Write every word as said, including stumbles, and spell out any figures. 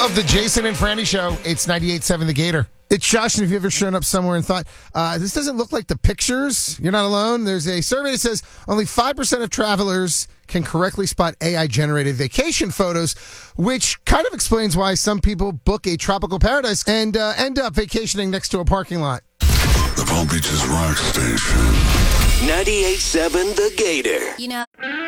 of the Jason and Franny Show. It's ninety-eight point seven The Gator. It's Josh, and have you ever shown up somewhere and thought, uh, this doesn't look like the pictures? You're not alone. There's a survey that says only five percent of travelers can correctly spot A I-generated vacation photos, which kind of explains why some people book a tropical paradise and uh, end up vacationing next to a parking lot. The Palm Beaches Rock Station. ninety-eight point seven The Gator. You know...